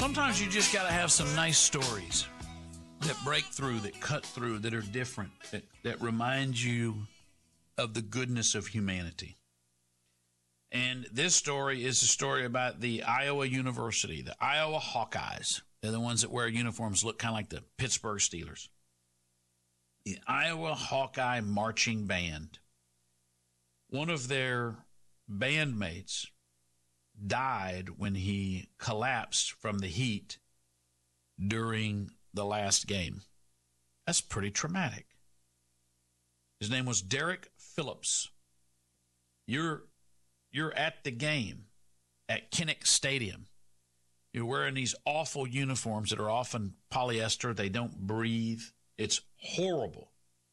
Sometimes you just got to have some nice stories that break through, that cut through, that are different, that remind you of the goodness of humanity. And this story is a story about the Iowa University, the Iowa Hawkeyes. They're the ones that wear uniforms, look kind of like the Pittsburgh Steelers. The Iowa Hawkeye Marching Band. One of their bandmates died when he collapsed from the heat during the last game. That's pretty traumatic. His name was Derek Phillips. You're at the game at Kinnick Stadium. You're wearing these awful uniforms that are often polyester. They don't breathe. It's horrible.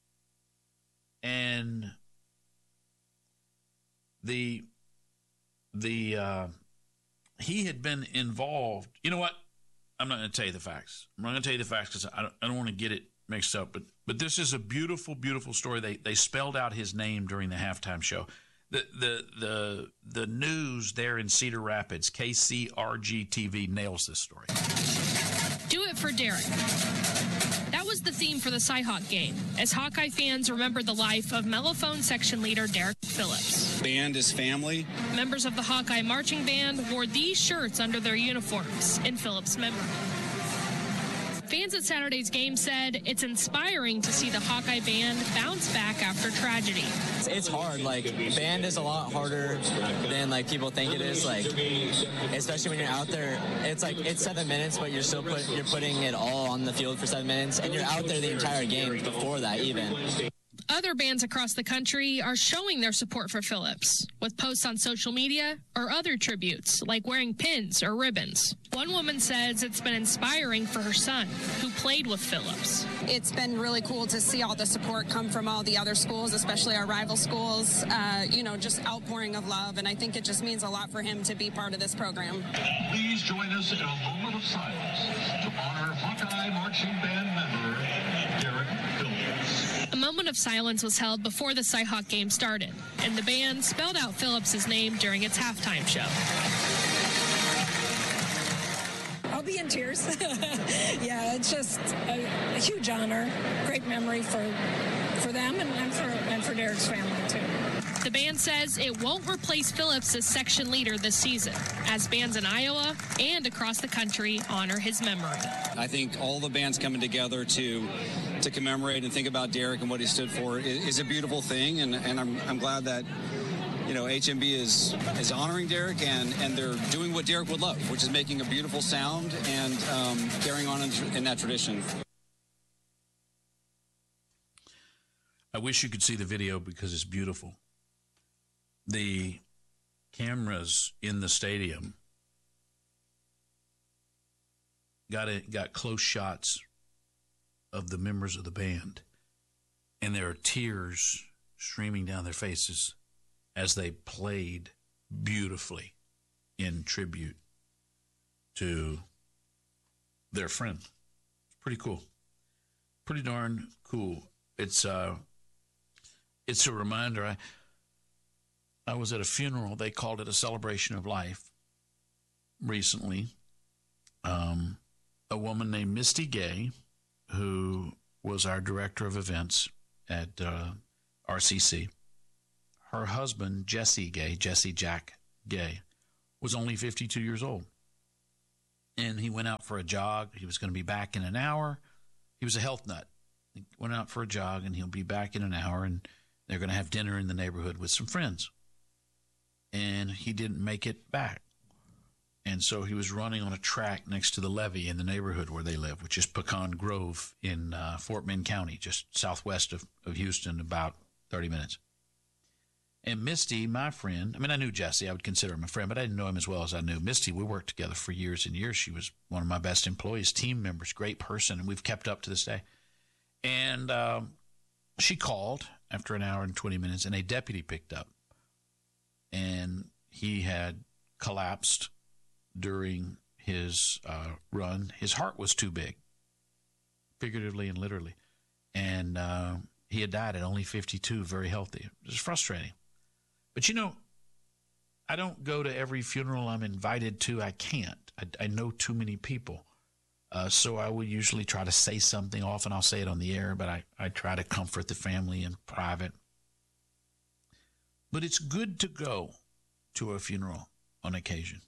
And he had been involved. You know what? I'm not going to tell you the facts. I'm not going to tell you the facts because I don't want to get it mixed up. But this is a beautiful, beautiful story. They spelled out his name during the halftime show. The news there in Cedar Rapids, KCRG TV, nails this story. Do it for Derek. That was the theme for the Cyhawk game, as Hawkeye fans remembered the life of Mellophone section leader Derek Phillips. Band is family. Members of the Hawkeye Marching Band wore these shirts under their uniforms in Phillips' memory. Fans at Saturday's game said it's inspiring to see the Hawkeye Band bounce back after tragedy. It's hard. Band is a lot harder than people think it is. Especially when you're out there, it's 7 minutes, but you're putting it all on the field for 7 minutes, and you're out there the entire game before that even. Other bands across the country are showing their support for Phillips with posts on social media or other tributes, like wearing pins or ribbons. One woman says it's been inspiring for her son, who played with Phillips. It's been really cool to see all the support come from all the other schools, especially our rival schools, just outpouring of love, and I think it just means a lot for him to be part of this program. Please join us in a moment of silence to honor Hawkeye Marching Band member Derek Phillips. A moment of silence was held before the Cyhawk game started, and the band spelled out Phillips' name during its halftime show. I'll be in tears. Yeah, it's just a huge honor, great memory for them and for Derek's family, too. The band says it won't replace Phillips as section leader this season, as bands in Iowa and across the country honor his memory. I think all the bands coming together to commemorate and think about Derek and what he stood for is a beautiful thing, and I'm glad that HMB is honoring Derek, and they're doing what Derek would love, which is making a beautiful sound and carrying on in that tradition. I wish you could see the video because it's beautiful. The cameras in the stadium got close shots of the members of the band, and there are tears streaming down their faces as they played beautifully in tribute to their friend. It's pretty cool. Pretty darn cool. It's a reminder. I was at a funeral. They called it a celebration of life recently. A woman named Misty Gay, who was our director of events at RCC. Her husband, Jesse Jack Gay, was only 52 years old. And he went out for a jog. He was going to be back in an hour. He was a health nut. He went out for a jog, and he'll be back in an hour, and they're going to have dinner in the neighborhood with some friends. And he didn't make it back. And so he was running on a track next to the levee in the neighborhood where they live, which is Pecan Grove in Fort Bend County, just southwest of Houston, about 30 minutes. And Misty, my friend, I knew Jesse. I would consider him a friend, but I didn't know him as well as I knew Misty. We worked together for years and years. She was one of my best employees, team members, great person, and we've kept up to this day. And she called after an hour and 20 minutes, and a deputy picked up. And he had collapsed during his run. His heart was too big, figuratively and literally. And he had died at only 52, very healthy. It was frustrating. But I don't go to every funeral I'm invited to. I can't. I know too many people. So I would usually try to say something. Often I'll say it on the air, but I try to comfort the family in private. But it's good to go to a funeral on occasion.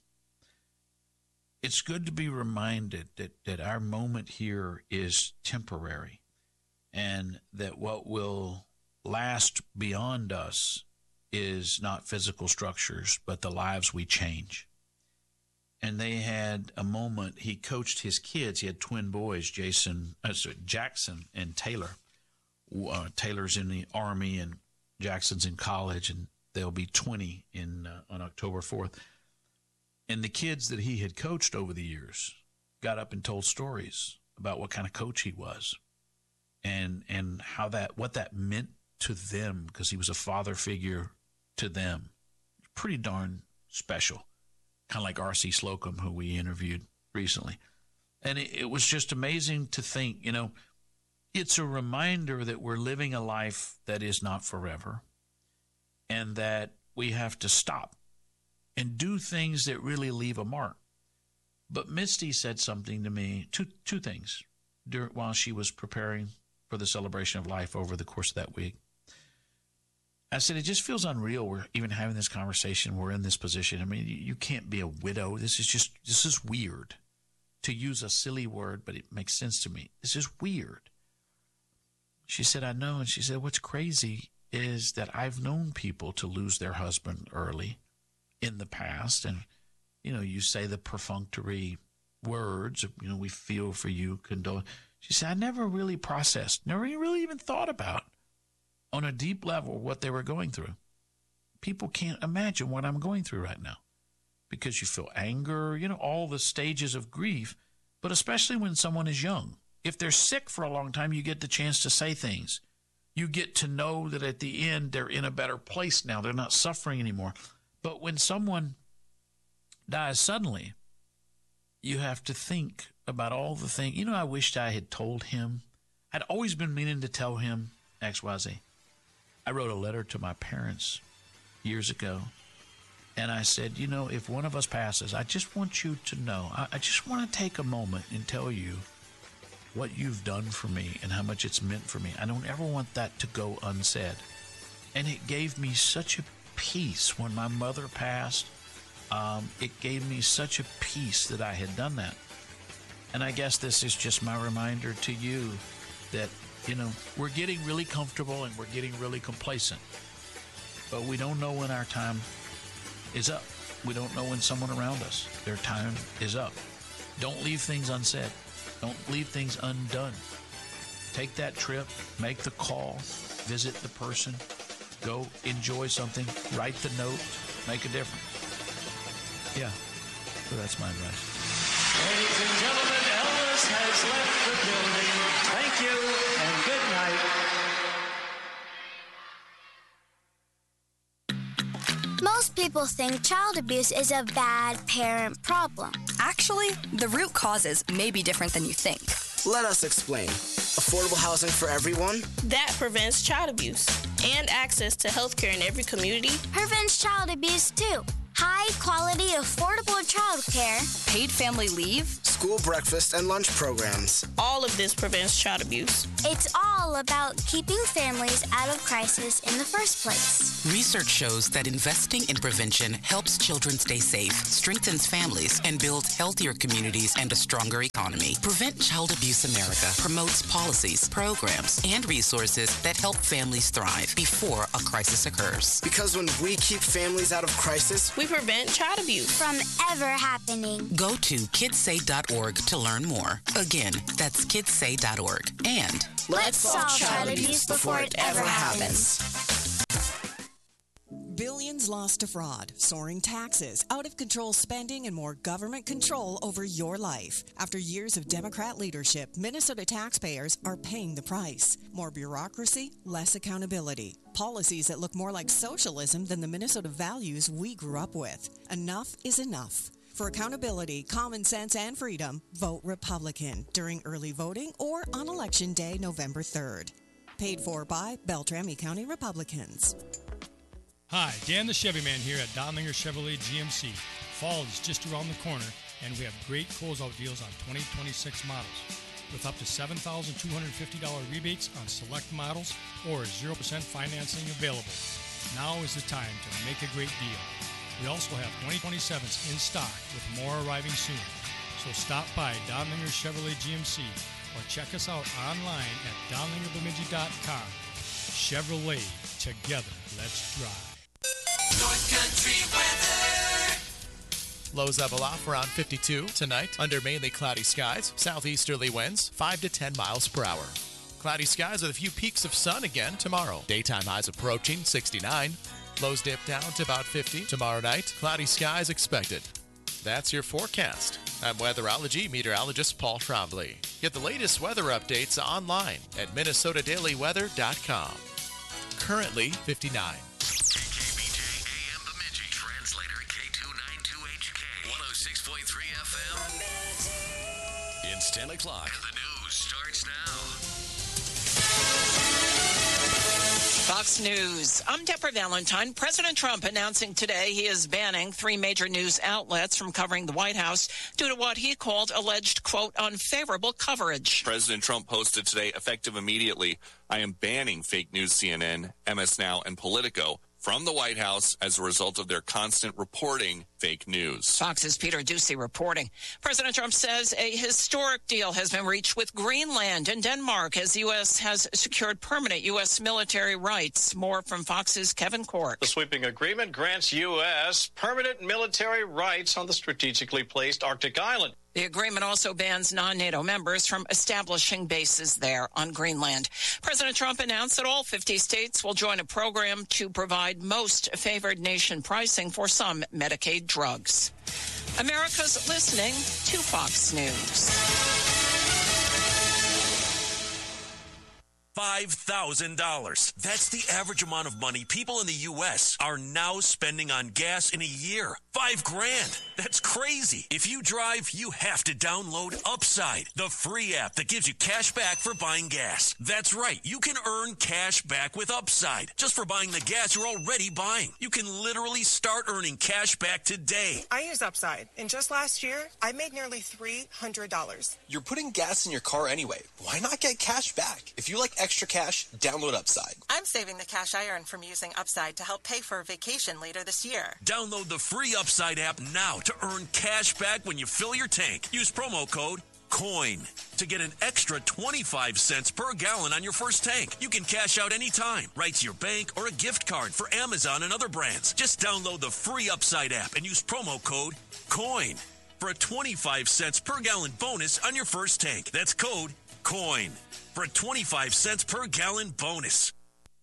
It's good to be reminded that our moment here is temporary and that what will last beyond us is not physical structures, but the lives we change. And they had a moment. He coached his kids. He had twin boys, Jackson and Taylor. Taylor's in the Army and Jackson's in college, and they'll be 20 on October 4th. And the kids that he had coached over the years got up and told stories about what kind of coach he was and what that meant to them, because he was a father figure to them. Pretty darn special. Kind of like R.C. Slocum, who we interviewed recently. And it was just amazing to think, it's a reminder that we're living a life that is not forever and that we have to stop and do things that really leave a mark. But Misty said something to me, two things, while she was preparing for the celebration of life over the course of that week. I said, it just feels unreal. We're even having this conversation. We're in this position. I mean, you can't be a widow. This is weird. To use a silly word, but it makes sense to me. This is weird. She said, I know. And she said, what's crazy is that I've known people to lose their husband early in the past. And, you say the perfunctory words, we feel for you, condole. She said, I never really processed, never really even thought about on a deep level what they were going through. People can't imagine what I'm going through right now because you feel anger, all the stages of grief, but especially when someone is young. If they're sick for a long time, you get the chance to say things. You get to know that at the end, they're in a better place now. They're not suffering anymore. But when someone dies suddenly, you have to think about all the things. I wished I had told him. I'd always been meaning to tell him XYZ. I wrote a letter to my parents years ago, and I said, if one of us passes, I just want you to know, I just want to take a moment and tell you what you've done for me and how much it's meant for me. I don't ever want that to go unsaid. And it gave me such a peace when my mother passed. It gave me such a peace that I had done that. And I guess this is just my reminder to you that we're getting really comfortable and we're getting really complacent. But we don't know when our time is up. We don't know when someone around us, their time is up. Don't leave things unsaid. Don't leave things undone. Take that trip, make the call, visit the person, go enjoy something, write the note, make a difference. Yeah, so that's my advice. Ladies and gentlemen, Elvis has left the building. Thank you and good night. Most people think child abuse is a bad parent problem. Actually, the root causes may be different than you think. Let us explain. Affordable housing for everyone? That prevents child abuse. And access to health care in every community. Prevents child abuse, too. High-quality, affordable child care. Paid family leave. School breakfast and lunch programs. All of this prevents child abuse. It's all about keeping families out of crisis in the first place. Research shows that investing in prevention helps children stay safe, strengthens families, and builds healthier communities and a stronger economy. Prevent Child Abuse America promotes policies, programs, and resources that help families thrive before a crisis occurs. Because when we keep families out of crisis, we prevent child abuse from ever happening. Go to kidssay.org to learn more. Again, that's kidssay.org. And let's solve child abuse before it ever happens. Billions lost to fraud, soaring taxes, out-of-control spending, and more government control over your life. After years of Democrat leadership, Minnesota taxpayers are paying the price. More bureaucracy, less accountability. Policies that look more like socialism than the Minnesota values we grew up with. Enough is enough. For accountability, common sense, and freedom, vote Republican during early voting or on Election Day, November 3rd. Paid for by Beltrami County Republicans. Hi, Dan the Chevy Man here at Donlinger Chevrolet GMC. Fall is just around the corner, And we have great closeout deals on 2026 models with up to $7,250 rebates on select models or 0% financing available. Now is the time to make a great deal. We also have 2027s in stock with more arriving soon. So stop by Don Linger Chevrolet GMC or check us out online at donlingerbemidji.com. Chevrolet, together, let's drive. North Country weather. Lows level off around 52 tonight under mainly cloudy skies, southeasterly winds 5 to 10 miles per hour. Cloudy skies with a few peaks of sun again tomorrow. Daytime highs approaching 69. Lows dip down to about 50. Tomorrow night, cloudy skies expected. That's your forecast. I'm weatherology meteorologist Paul Trombley. Get the latest weather updates online at minnesotadailyweather.com. Currently 59. KKBJ AM Bemidji. Translator K292HK. 106.3 FM. It's 10 o'clock. The news starts now. Fox News. I'm Deborah Valentine. President Trump announcing today he is banning 3 major news outlets from covering the White House due to what he called alleged, quote, unfavorable coverage. President Trump posted today, effective immediately, I am banning fake news CNN, MS Now, and Politico from the White House as a result of their constant reporting fake news. Fox's Peter Doocy reporting. President Trump says a historic deal has been reached with Greenland and Denmark as the U.S. has secured permanent U.S. military rights. More from Fox's Kevin Cork. The sweeping agreement grants U.S. permanent military rights on the strategically placed Arctic island. The agreement also bans non-NATO members from establishing bases there on Greenland. President Trump announced that all 50 states will join a program to provide most favored nation pricing for some Medicaid drugs. America's listening to Fox News. $5,000. That's the average amount of money people in the U.S. are now spending on gas in a year. $5,000. That's crazy. If you drive, you have to download Upside, the free app that gives you cash back for buying gas. That's right. You can earn cash back with Upside just for buying the gas you're already buying. You can literally start earning cash back today. I use Upside, and just last year, I made nearly $300. You're putting gas in your car anyway. Why not get cash back? If you like extra cash, download Upside. I'm saving the cash I earn from using Upside to help pay for a vacation later this year. Download the free Upside app now to earn cash back when you fill your tank. Use promo code COIN to get an extra 25 cents per gallon on your first tank. You can cash out anytime, right to your bank or a gift card for Amazon and other brands. Just download the free Upside app and use promo code COIN for a 25 cents per gallon bonus on your first tank. That's code COIN for a 25 cents per gallon bonus.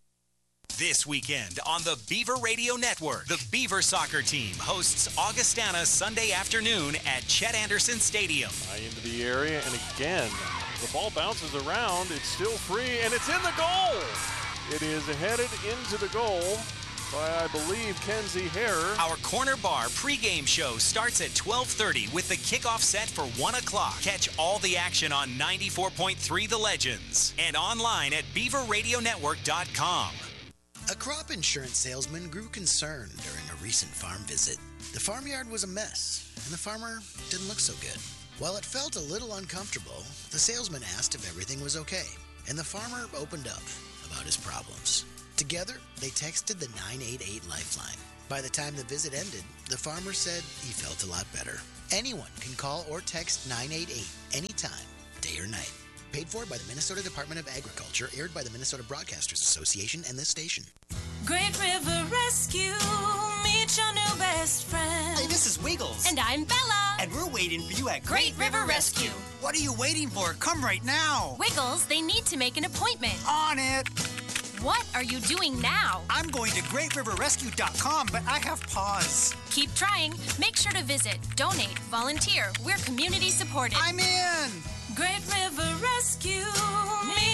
This weekend on the Beaver Radio Network, the Beaver soccer team hosts Augustana Sunday afternoon at Chet Anderson Stadium. High into the area, and again, the ball bounces around. It's still free, and it's in the goal. It is headed into the goal by, I believe, Kenzie Hare. Our Corner Bar pregame show starts at 12:30 with the kickoff set for 1 o'clock. Catch all the action on 94.3 The Legends and online at BeaverRadioNetwork.com. A crop insurance salesman grew concerned during a recent farm visit. The farmyard was a mess, and the farmer didn't look so good. While it felt a little uncomfortable, the salesman asked if everything was okay, and the farmer opened up about his problems. Together, they texted the 988 Lifeline. By the time the visit ended, the farmer said he felt a lot better. Anyone can call or text 988 anytime, day or night. Paid for by the Minnesota Department of Agriculture, aired by the Minnesota Broadcasters Association and this station. Great River Rescue, meet your new best friend. Hey, this is Wiggles. And I'm Bella. And we're waiting for you at Great River Rescue. What are you waiting for? Come right now. Wiggles, they need to make an appointment. On it. What are you doing now? I'm going to GreatRiverRescue.com, but I have pause. Keep trying. Make sure to visit, donate, volunteer. We're community supported. I'm in. Great River Rescue, meet your new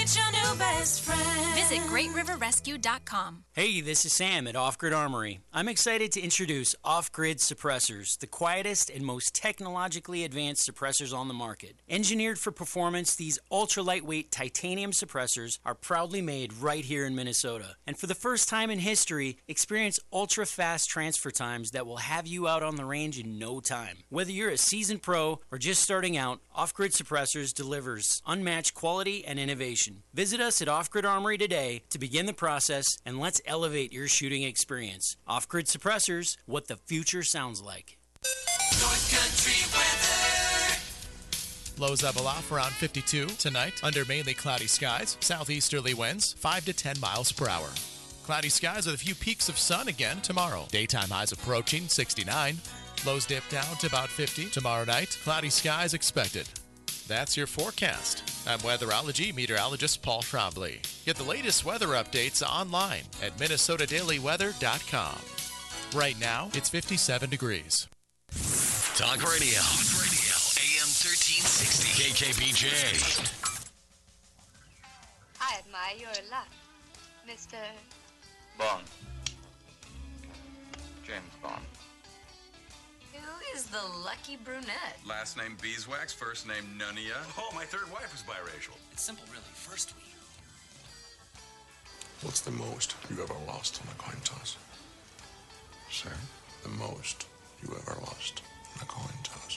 new best friend. Visit GreatRiverRescue.com. Hey, this is Sam at Off Grid Armory. I'm excited to introduce Off Grid Suppressors, the quietest and most technologically advanced suppressors on the market. Engineered for performance, these ultra-lightweight titanium suppressors are proudly made right here in Minnesota. And for the first time in history, experience ultra-fast transfer times that will have you out on the range in no time. Whether you're a seasoned pro or just starting out, Off Grid Suppressors delivers unmatched quality and innovation. Visit us at Off Grid Armory today to begin the process, and let's elevate your shooting experience. Off Grid Suppressors, what the future sounds like. North Country weather. Lows level off around 52 tonight under mainly cloudy skies. Southeasterly winds 5 to 10 miles per hour. Cloudy skies with a few peaks of sun again tomorrow. Daytime highs approaching 69. Lows dip down to about 50. Tomorrow night, cloudy skies expected. That's your forecast. I'm weatherology meteorologist Paul Trombley. Get the latest weather updates online at minnesotadailyweather.com. Right now, it's 57 degrees. Talk Radio. AM 1360. KKBJ. I admire your luck, Mr. Bond. James Bond. Who is the lucky brunette? Last name Beeswax, first name Nunia. Oh, my third wife is biracial. It's simple, really. First we... What's the most you ever lost on a coin toss? Sir? The most you ever lost on a coin toss.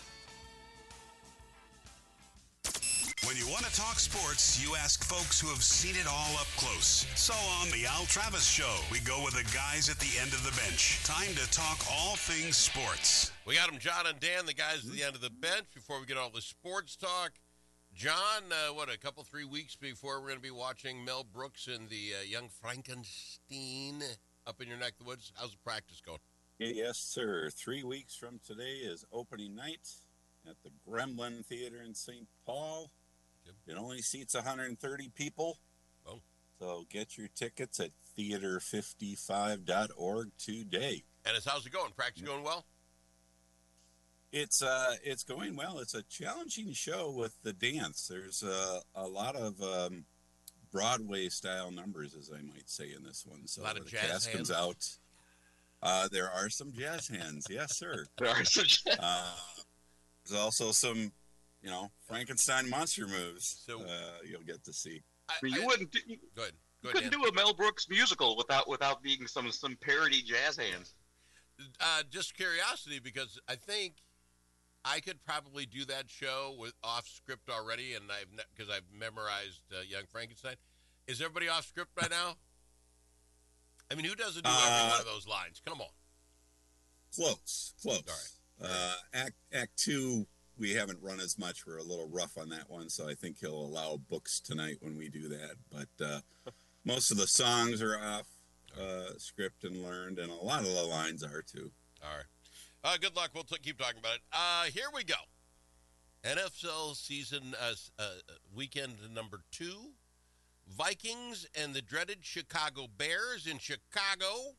When you want to talk sports, you ask folks who have seen it all up close. So on the Al Travis Show, we go with the guys at the end of the bench. Time to talk all things sports. We got them, John and Dan, the guys at the end of the bench, before we get all the sports talk. John, a couple, 3 weeks before we're going to be watching Mel Brooks and the Young Frankenstein up in your neck of the woods. How's the practice going? Yes, sir. 3 weeks from today is opening night at the Gremlin Theater in St. Paul. It only seats 130 people. Oh. So get your tickets at theater55.org today. And how's it going? Practice going well? It's going well. It's a challenging show with the dance. There's a lot of Broadway-style numbers, as I might say, in this one. So a lot of the jazz cast hands? comes out. There are some jazz hands. Yes, sir. There are some there's also some, Frankenstein monster moves. So you'll get to see. You wouldn't. Go ahead. You couldn't do a Mel Brooks musical without being some parody jazz hands. Just curiosity, because I think I could probably do that show with off script already, and because I've memorized Young Frankenstein. Is everybody off script by now? I mean, who doesn't do every one of those lines? Come on. Close. All right. Act 2, we haven't run as much. We're a little rough on that one, so I think he'll allow books tonight when we do that. But most of the songs are off script and learned, and a lot of the lines are too. All right. Good luck. We'll keep talking about it. Here we go. NFL season weekend number 2. Vikings and the dreaded Chicago Bears in Chicago.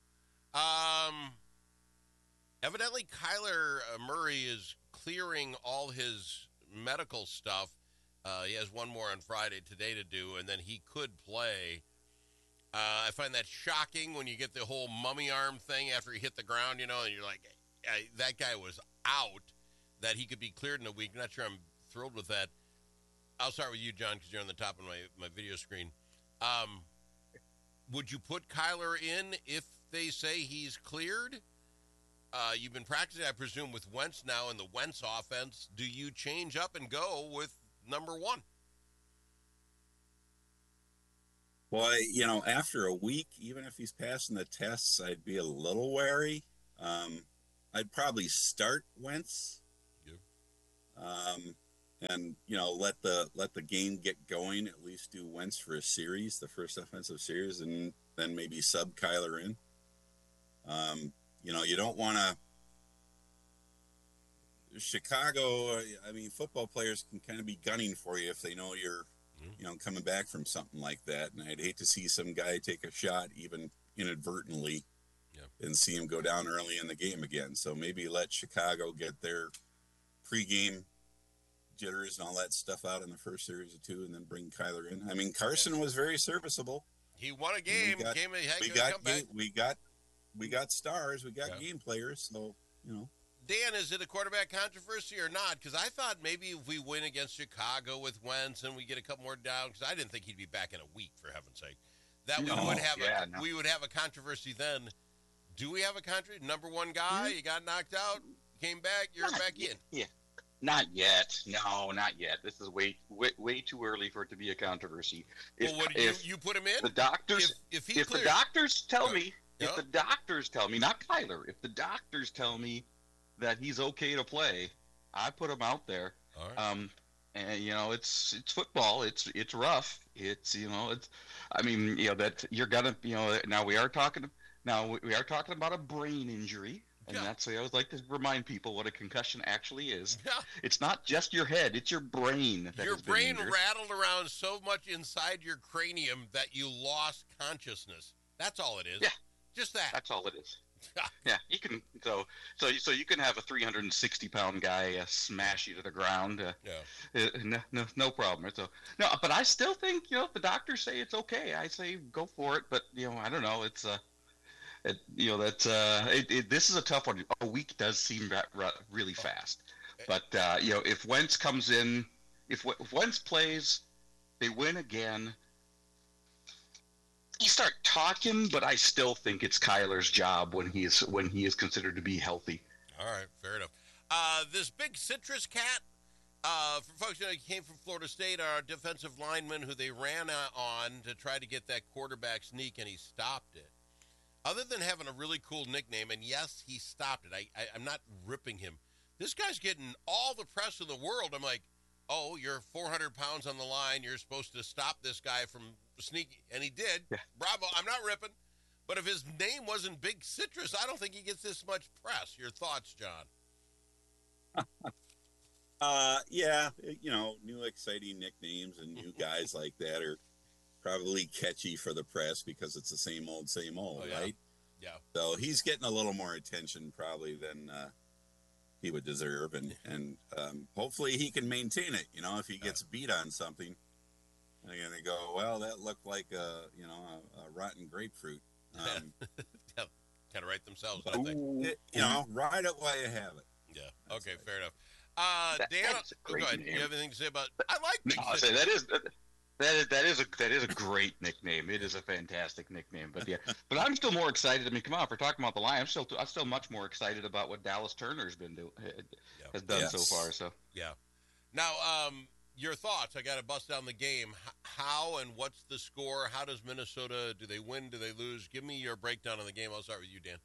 Evidently, Kyler Murray is clearing all his medical stuff. He has one more on Friday today to do, and then he could play. I find that shocking when you get the whole mummy arm thing after he hit the ground, and you're like, that guy was out, that he could be cleared in a week. I'm not sure I'm thrilled with that. I'll start with you, John, because you're on the top of my video screen. Would you put Kyler in if they say he's cleared? You've been practicing, I presume, with Wentz now in the Wentz offense. Do you change up and go with number 1? Well, after a week, even if he's passing the tests, I'd be a little wary. I'd probably start Wentz. And let the game get going. At least do Wentz for a series, the first offensive series, and then maybe sub Kyler in. You don't want to. Chicago. I mean, football players can kind of be gunning for you if they know you're, coming back from something like that. And I'd hate to see some guy take a shot, even inadvertently, and see him go down early in the game again. So maybe let Chicago get their pregame jitters and all that stuff out in the first series of 2, and then bring Kyler in. I mean, Carson was very serviceable. He won a game. We got stars. We got game players. So, you know. Dan, is it a quarterback controversy or not? Because I thought maybe if we win against Chicago with Wentz and we get a couple more down, because I didn't think he'd be back in a week, for heaven's sake, that we would have a controversy then. Do we have a controversy? Number one guy, you got knocked out, came back, you're back in. Yeah, not yet. No, not yet. This is way too early for it to be a controversy. Well, if you put him in? The doctors, if the doctors tell me, if the doctors tell me, not Kyler, if the doctors tell me that he's okay to play, I put him out there. All right. And you know, it's football. It's rough. It's, you know, it's. I mean, you know, that you're gonna, you know. Now we are talking about a brain injury, and that's why I always like to remind people what a concussion actually is. Yeah. It's not just your head; it's your brain. Your brain rattled around so much inside your cranium that you lost consciousness. That's all it is. Yeah. Just that. That's all it is. Yeah, you can. So you can have a 360-pound guy smash you to the ground. No problem. So no, but I still think, you know, if the doctors say it's okay, I say go for it. But you know, I don't know. It's this is a tough one. A week does seem really fast. But you know, if Wentz comes in, if Wentz plays, they win again. You start talking, but I still think it's Kyler's job when he is considered to be healthy. All right, fair enough. This big citrus cat, for folks who know, he came from Florida State, our defensive lineman who they ran on to try to get that quarterback sneak, and he stopped it. Other than having a really cool nickname, and yes, he stopped it. I'm not ripping him. This guy's getting all the press in the world. I'm like, oh, you're 400 pounds on the line. You're supposed to stop this guy from sneaking. And he did. Yeah. Bravo. I'm not ripping. But if his name wasn't Big Citrus, I don't think he gets this much press. Your thoughts, John? Yeah, you know, new exciting nicknames and new guys like that are probably catchy for the press because it's the same old, right? Yeah. So he's getting a little more attention probably than he would deserve, and hopefully he can maintain it. You know, if he gets beat on something, they're gonna go, well, that looked like a rotten grapefruit. Kind of write themselves, don't they? You know, ride it while you have it. Yeah. Okay, fair enough. Dan, go ahead. Do you have anything to say about? I like Big Citrus. That is a great nickname. It is a fantastic nickname. But yeah, but I'm still more excited. I mean, come on, if we're talking about the Lions, I'm still much more excited about what Dallas Turner's been has done so far. So yeah. Now, your thoughts? I got to bust down the game. How and what's the score? How does Minnesota? Do they win? Do they lose? Give me your breakdown on the game. I'll start with you, Dan.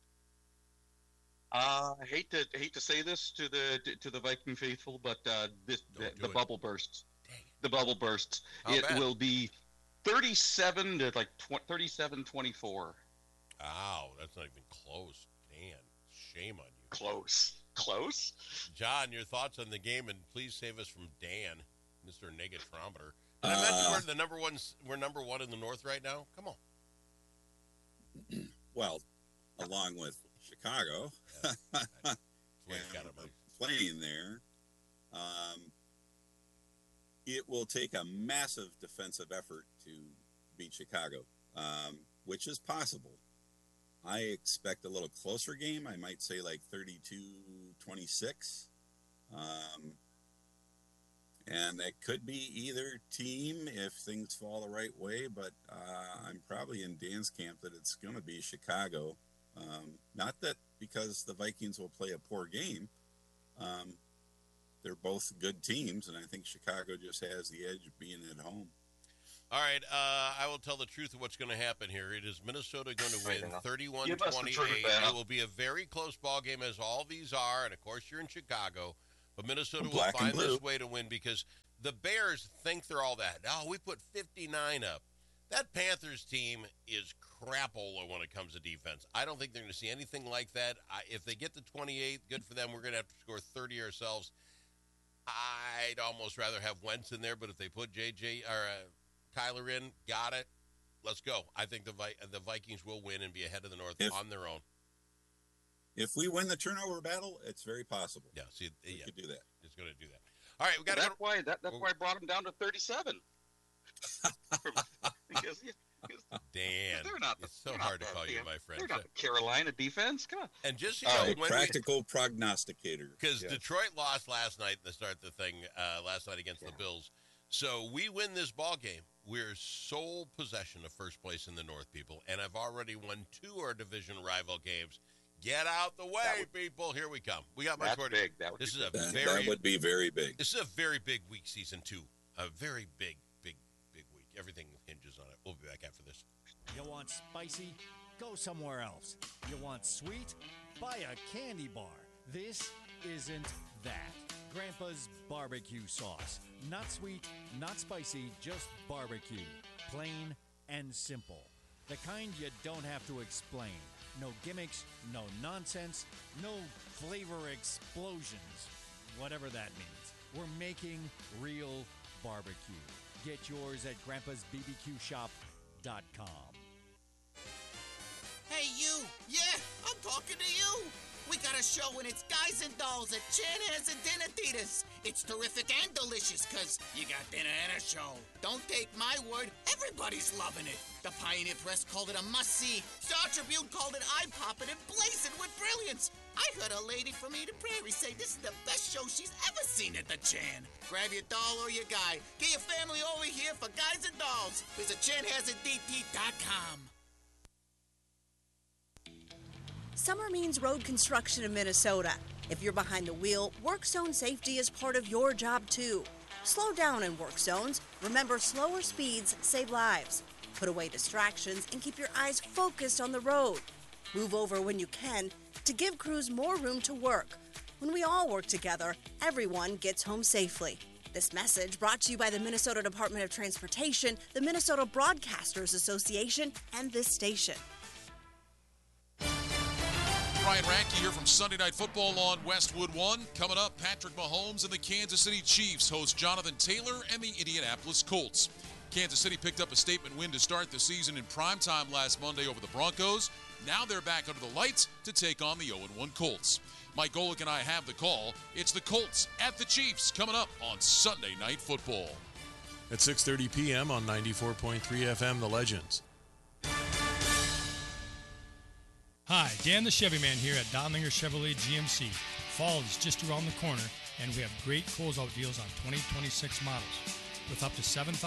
I hate to say this to the Viking faithful, but the bubble bursts. The bubble bursts. It will be 37 to 37-24. Ow, that's not even close. Dan, shame on you. Close. John, your thoughts on the game, and please save us from Dan, Mr. Negatrometer. Did I mention we're number one in the North right now? Come on. Well, along with Chicago, playing there. It will take a massive defensive effort to beat Chicago, which is possible. I expect a little closer game. I might say like 32-26. And that could be either team if things fall the right way, but I'm probably in Dan's camp that it's going to be Chicago. Not that because the Vikings will play a poor game. They're both good teams, and I think Chicago just has the edge of being at home. All right, I will tell the truth of what's going to happen here. It is Minnesota going to win 31-28. It will be a very close ball game, as all these are, and of course you're in Chicago. But Minnesota will find this way to win because the Bears think they're all that. Oh, we put 59 up. That Panthers team is crapola when it comes to defense. I don't think they're going to see anything like that. If they get to 28, good for them. We're going to have to score 30 ourselves. I'd almost rather have Wentz in there, but if they put Kyler in, got it. Let's go. I think the Vikings will win and be ahead of the North on their own. If we win the turnover battle, it's very possible. Yeah, we could do that. It's going to do that. All right, we got to That's why I brought him down to 37. because Dan, they're not it's so hard to call you my friend. They're not the Carolina defense. Come on. And just a practical prognosticator. Because Detroit lost last night in the start of the thing last night against the Bills. So we win this ball game. We're sole possession of first place in the North, people, and I've already won 2 of our division rival games. Get out the way, people. Here we come. We got much more to big. That would be very big. This is a very big week, season 2. A very big week. Everything hinges on it. We'll be back after this. You want spicy? Go somewhere else. You want sweet? Buy a candy bar. This isn't that. Grandpa's barbecue sauce. Not sweet, not spicy, just barbecue. Plain and simple. The kind you don't have to explain. No gimmicks, no nonsense, no flavor explosions. Whatever that means. We're making real barbecue. Get yours at grandpasbbqshop.com. Hey, you! Yeah, I'm talking to you! We got a show and it's Guys and Dolls at Chanhassen and Dinner Theaters. It's terrific and delicious because you got dinner and a show. Don't take my word, everybody's loving it. The Pioneer Press called it a must-see. Star Tribune called it eye-popping and blazing with brilliance. I heard a lady from Eden Prairie say this is the best show she's ever seen at the Chan. Grab your doll or your guy. Get your family over here for Guys and Dolls. Visit ChanhassenDT.com. Summer means road construction in Minnesota. If you're behind the wheel, work zone safety is part of your job too. Slow down in work zones. Remember, slower speeds save lives. Put away distractions and keep your eyes focused on the road. Move over when you can to give crews more room to work. When we all work together, everyone gets home safely. This message brought to you by the Minnesota Department of Transportation, the Minnesota Broadcasters Association, and this station. Ryan Radke here from Sunday Night Football on Westwood One. Coming up, Patrick Mahomes and the Kansas City Chiefs host Jonathan Taylor and the Indianapolis Colts. Kansas City picked up a statement win to start the season in primetime last Monday over the Broncos. Now they're back under the lights to take on the 0-1 Colts. Mike Golick and I have the call. It's the Colts at the Chiefs coming up on Sunday Night Football. At 6:30 p.m. on 94.3 FM, The Legends. Hi, Dan the Chevy Man here at Donlinger Chevrolet GMC. Fall is just around the corner, and we have great closeout deals on 2026 models. With up to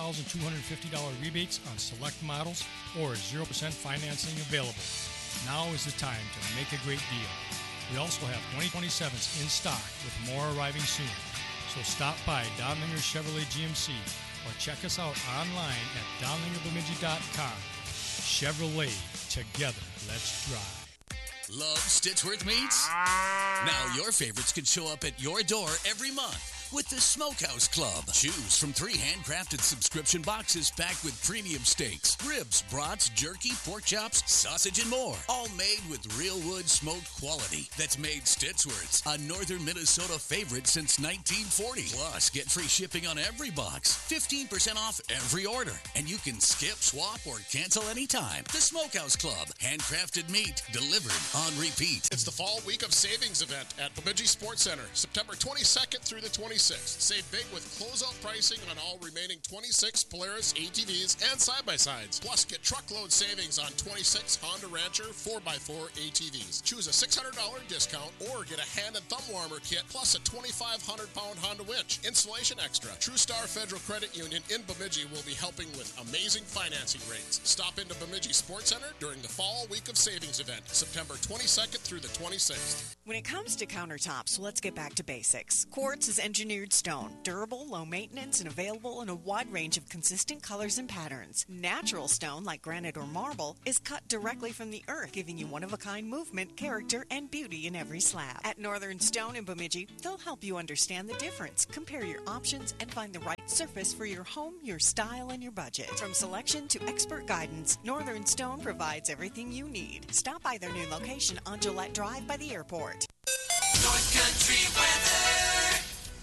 $7,250 rebates on select models or 0% financing available. Now is the time to make a great deal. We also have 2027s in stock with more arriving soon. So stop by Donlinger Chevrolet GMC or check us out online at DonlingerBemidji.com. Chevrolet, together, let's drive. Love Stitchworth Meats? Now your favorites can show up at your door every month with the Smokehouse Club. Choose from 3 handcrafted subscription boxes packed with premium steaks, ribs, brats, jerky, pork chops, sausage, and more. All made with real wood smoked quality that's made Stitchworth's a northern Minnesota favorite since 1940. Plus, get free shipping on every box, 15% off every order, and you can skip, swap, or cancel anytime. The Smokehouse Club. Handcrafted meat delivered on repeat. It's the fall week of savings event at Bemidji Sports Center, September 22nd through the 26th. Save big with closeout pricing on all remaining 26 Polaris ATVs and side-by-sides. Plus, get truckload savings on 26 Honda Rancher 4x4 ATVs. Choose a $600 discount or get a hand and thumb warmer kit plus a 2,500-pound Honda winch. Installation extra. TrueStar Federal Credit Union in Bemidji will be helping with amazing financing rates. Stop into Bemidji Sports Center during the fall week of savings event, September 22nd through the 26th. When it comes to countertops, let's get back to basics. Quartz is engineered stone, durable, low maintenance, and available in a wide range of consistent colors and patterns. Natural stone, like granite or marble, is cut directly from the earth, giving you one-of-a-kind movement, character, and beauty in every slab. At Northern Stone in Bemidji, they'll help you understand the difference, compare your options, and find the right surface for your home, your style, and your budget. From selection to expert guidance, Northern Stone provides everything you need. Stop by their new location on Gillette Drive by the airport. North Country weather.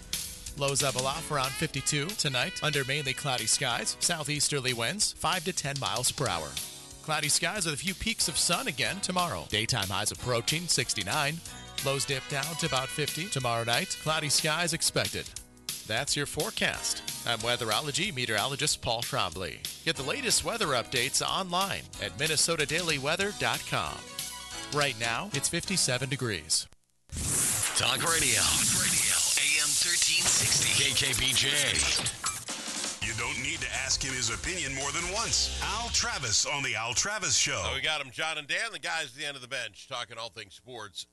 Lows level off around 52 tonight under mainly cloudy skies. Southeasterly winds 5 to 10 miles per hour. Cloudy skies with a few peaks of sun again tomorrow. Daytime highs approaching 69. Lows dip down to about 50 tomorrow night. Cloudy skies expected. That's your forecast. I'm weatherology meteorologist Paul Trombley. Get the latest weather updates online at minnesotadailyweather.com. Right now, it's 57 degrees. Talk Radio. AM 1360. KKBJ. You don't need to ask him his opinion more than once. Al Travis on the Al Travis Show. So we got him, John and Dan, the guys at the end of the bench, talking all things sports.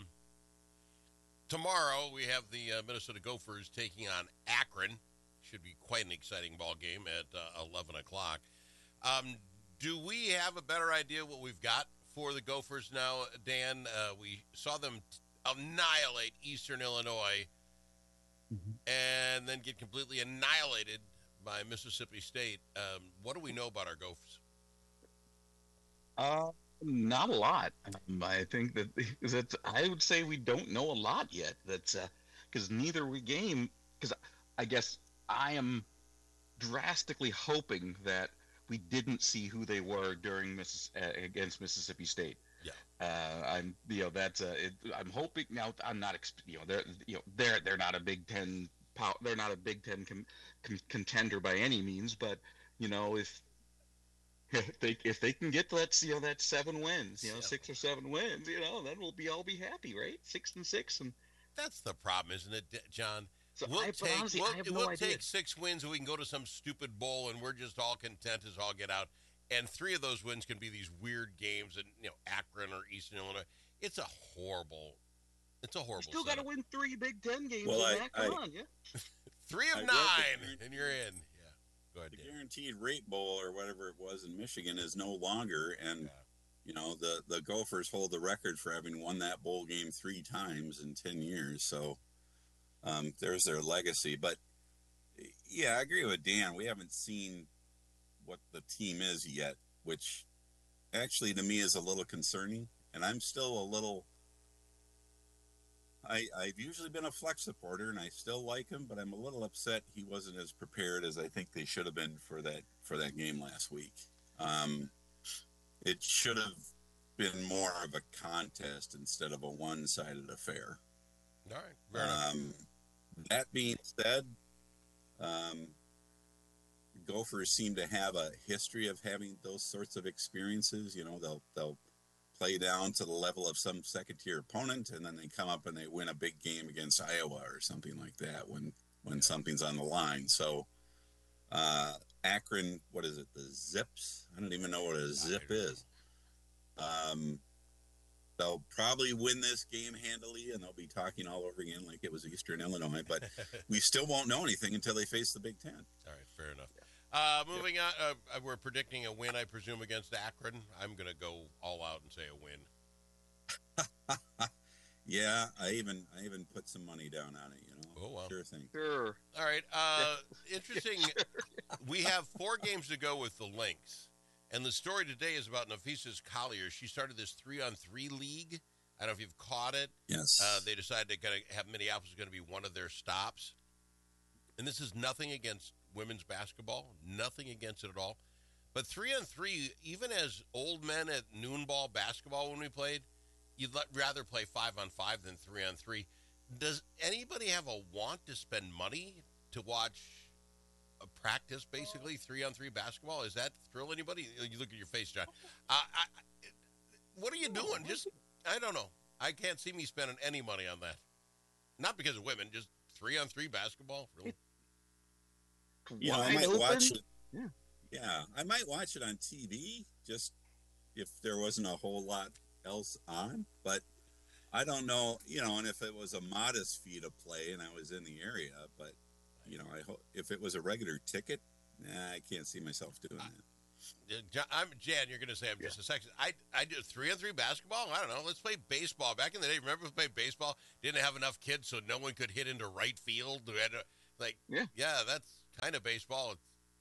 Tomorrow we have the Minnesota Gophers taking on Akron. Should be quite an exciting ball game at 11 o'clock. Do we have a better idea what we've got for the Gophers now, Dan? We saw them annihilate Eastern Illinois and then get completely annihilated by Mississippi State. What do we know about our Gophers? Not a lot. I think that I would say we don't know a lot yet. That's because neither game. Because I guess I am drastically hoping that we didn't see who they were during against Mississippi State. Yeah. I'm hoping now. I'm not. They're not a Big Ten. They're not a Big Ten contender by any means. But if they can get that 7 wins, 6 or 7 wins, then we'll all be happy, right? 6-6, and that's the problem, isn't it, John? So we'll take 6 wins and we can go to some stupid bowl and we're just all content as all get out. And 3 of those wins can be these weird games in Akron or Eastern Illinois. It's a horrible. You still got to win 3 Big Ten games. Well, come on, yeah. 3 of 9, and you're in. Go ahead, the Guaranteed Rate Bowl or whatever it was in Michigan is no longer, and the Gophers hold the record for having won that bowl game 3 times in 10 years. So there's their legacy. But yeah, I agree with Dan. We haven't seen what the team is yet, which actually to me is a little concerning. And I'm still a little. I've usually been a Fleck supporter, and I still like him, but I'm a little upset he wasn't as prepared as I think they should have been for that game last week. It should have been more of a contest instead of a one-sided affair. All right. That being said, Gophers seem to have a history of having those sorts of experiences. They'll play down to the level of some second-tier opponent, and then they come up and they win a big game against Iowa or something like that when something's on the line. So Akron, what is it, the Zips? I don't even know what a zip is. They'll probably win this game handily, and they'll be talking all over again like it was Eastern Illinois, but we still won't know anything until they face the Big Ten. All right, fair enough. Moving on, we're predicting a win, I presume, against Akron. I'm going to go all out and say a win. Yeah, I even put some money down on it, Oh, wow. Sure thing. Sure. All right. Interesting. We have 4 games to go with the Lynx. And the story today is about Nafisa Collier. She started this 3-on-3 league. I don't know if you've caught it. Yes. They decided to kind of have Minneapolis is going to be one of their stops. And this is nothing against women's basketball, nothing against it at all. But 3-on-3, even as old men at noon ball basketball when we played, you'd rather play 5-on-5 than 3-on-3. Does anybody have a want to spend money to watch a practice, basically, 3-on-3 basketball? Is that thrill anybody? You look at your face, John. What are you doing? I don't know. I can't see me spending any money on that. Not because of women, just 3-on-3 basketball. Really? Yeah, I might watch it. Yeah, I might watch it on TV, just if there wasn't a whole lot else on. But I don't know, and if it was a modest fee to play and I was in the area, but I hope if it was a regular ticket, I can't see myself doing that. Jan, you're going to say I'm just a sexist. I did 3-on-3 basketball. I don't know. Let's play baseball. Back in the day, remember we played baseball? Didn't have enough kids, so no one could hit into right field. We had to, that's kind of baseball.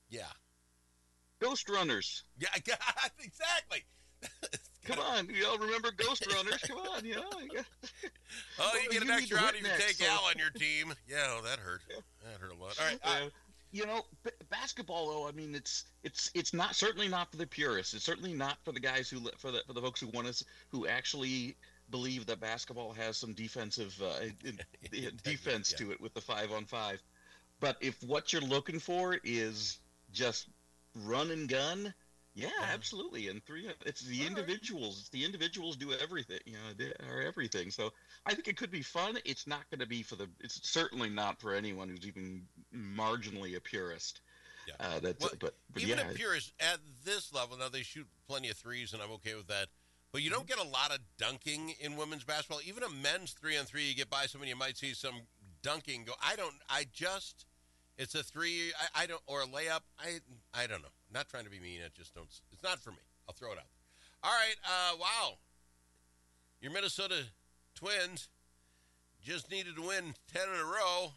Ghost Runners. Yeah, exactly. Come on, remember Ghost Runners? Come on, you get an extra out if you take Al on your team. Yeah, that hurt. That hurt a lot. All right. Basketball, though. I mean, it's not certainly not for the purists. It's certainly not for the guys for the folks who actually believe that basketball has some defensive defense to it with the 5-on-5. But if what you're looking for is just run and gun, yeah, absolutely. And it's the individuals. It's the individuals do everything. They are everything. So I think it could be fun. It's not going to be it's certainly not for anyone who's even marginally a purist. Yeah. But even a purist at this level, now they shoot plenty of threes, and I'm okay with that. But you don't get a lot of dunking in women's basketball. Even a men's 3-on-3, you get by someone, you might see some dunking go. It's a three. I don't, or a layup. I don't know. I'm not trying to be mean. It's not for me. I'll throw it out there. All right. Wow. Your Minnesota Twins just needed to win 10 in a row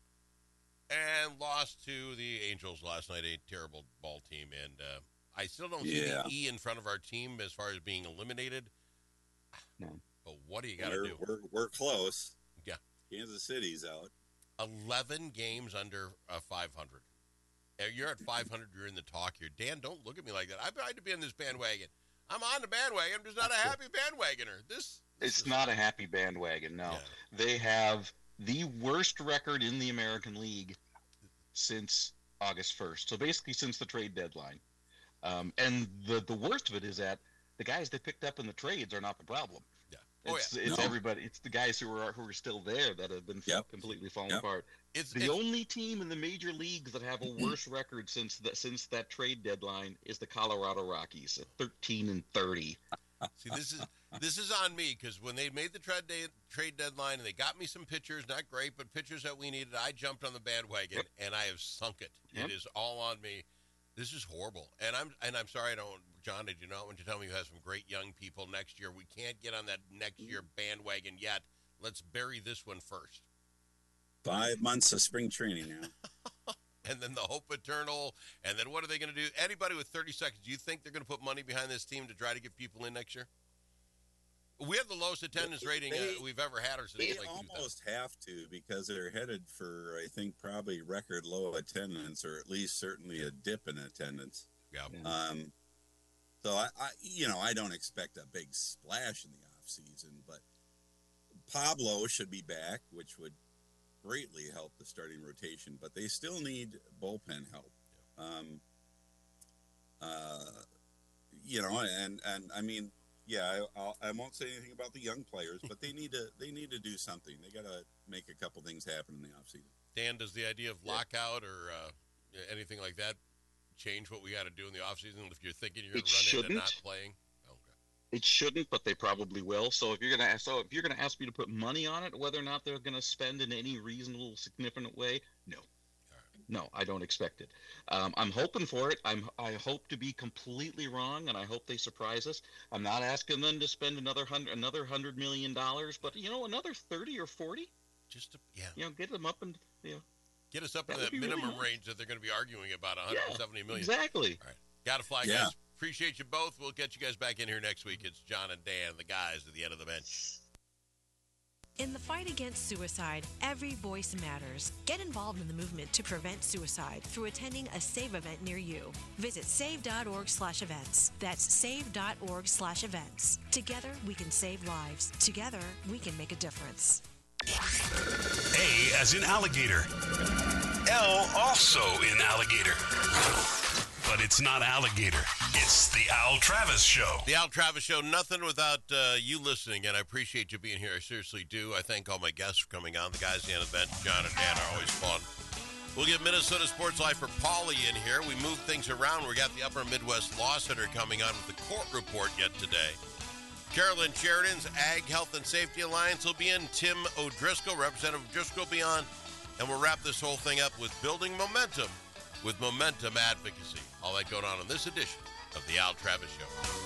and lost to the Angels last night, a terrible ball team. And I still don't see the E in front of our team as far as being eliminated. No. But what do you got to do? We're close. Yeah. Kansas City's out. 11 games under 500. You're at 500. You're in the talk here. Dan, don't look at me like that. I've tried to be in this bandwagon. I'm on the bandwagon. I'm just not a happy bandwagoner. It's not a happy bandwagon, no. Yeah. They have the worst record in the American League since August 1st. So basically since the trade deadline. And the worst of it is that the guys they picked up in the trades are not the problem. Yeah. It's everybody. It's the guys who are still there that have been completely falling apart. It's the only team in the major leagues that have a worse record since that trade deadline is the Colorado Rockies at 13-30. See, this is on me because when they made the trade deadline and they got me some pitchers, not great, but pitchers that we needed, I jumped on the bandwagon and I have sunk it. It is all on me. This is horrible, and I'm sorry. John, did you not want to tell me you have some great young people next year? We can't get on that next year bandwagon yet. Let's bury this one first. 5 months of spring training now. And then the hope eternal. And then what are they going to do? Anybody with 30 seconds, do you think they're going to put money behind this team to try to get people in next year? We have the lowest attendance rating we've ever had. They almost have to because they're headed for, I think, probably record low attendance or at least certainly a dip in attendance. Yeah. So I don't expect a big splash in the off season, but Pablo should be back, which would greatly help the starting rotation. But they still need bullpen help. And I mean, I won't say anything about the young players, but they need to do something. They got to make a couple things happen in the off season. Dan, does the idea of lockout or anything like that change what we got to do in the offseason if you're thinking you're going to run into not playing? Okay. It shouldn't, but they probably will. So if you're going to ask me to put money on it, whether or not they're going to spend in any reasonable, significant way, no. No, I don't expect it. I'm hoping for it. I hope to be completely wrong, and I hope they surprise us. I'm not asking them to spend another $100 million, but another 30 or 40. Just to get them up and get us up in that minimum range that they're going to be arguing about $170 million. Exactly. All right, got to fly, guys. Appreciate you both. We'll get you guys back in here next week. It's John and Dan, the guys at the end of the bench. In the fight against suicide, every voice matters. Get involved in the movement to prevent suicide through attending a SAVE event near you. Visit save.org/events. That's save.org/events. Together, we can save lives. Together, we can make a difference. A as in alligator. L also in alligator. But it's not alligator. It's the Al Travis Show. The Al Travis Show, nothing without you listening, and I appreciate you being here. I seriously do. I thank all my guests for coming on. The guys at the end of the bench, John and Dan, are always fun. We'll get Minnesota Sports Life for Paulie in here. We moved things around. We got the Upper Midwest Law Center coming on with the court report yet today. Carolyn Sheridan's Ag Health and Safety Alliance will be in. Tim O'Driscoll, Representative O'Driscoll, will be on. And we'll wrap this whole thing up with building momentum with Momentum Advocacy. All that going on in this edition of the Al Travis Show.